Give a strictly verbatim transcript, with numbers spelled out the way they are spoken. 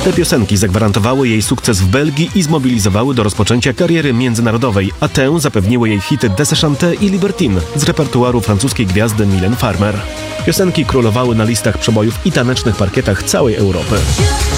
Te piosenki zagwarantowały jej sukces w Belgii i zmobilizowały do rozpoczęcia kariery międzynarodowej, a tę zapewniły jej hity Deschanté i Libertine z repertuaru francuskiej gwiazdy Mylène Farmer. Piosenki królowały na listach przebojów i tanecznych parkietach całej Europy.